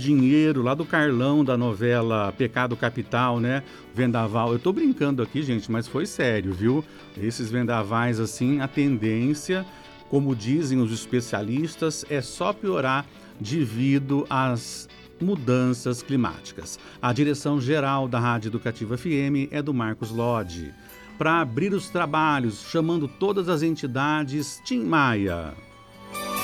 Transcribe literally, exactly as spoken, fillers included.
dinheiro lá do Carlão, da novela Pecado Capital, né? Vendaval. Eu tô brincando aqui, gente, mas foi sério, viu? Esses vendavais, assim, a tendência, como dizem os especialistas, é só piorar devido às mudanças climáticas. A direção geral da Rádio Educativa F M é do Marcos Lodi. Para abrir os trabalhos, chamando todas as entidades, Tim Maia.